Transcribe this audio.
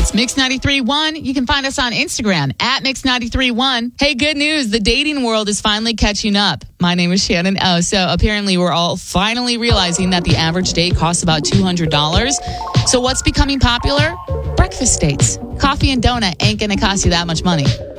It's Mix 93.1. You can find us on Instagram at Mix 93.1. Hey, good news. The dating world is finally catching up. My name is Shannon O. So apparently we're all finally realizing that the average date costs about $200. So what's becoming popular? Breakfast dates. Coffee and donut ain't going to cost you that much money.